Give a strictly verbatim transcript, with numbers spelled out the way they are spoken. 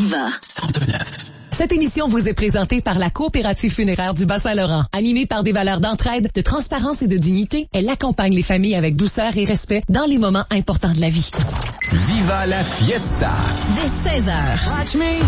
Viva cent deux neuf. Cette émission vous est présentée par la Coopérative funéraire du Bas-Saint-Laurent. Animée par des valeurs d'entraide, de transparence et de dignité, elle accompagne les familles avec douceur et respect dans les moments importants de la vie. Viva la fiesta! dès seize heures. Watch me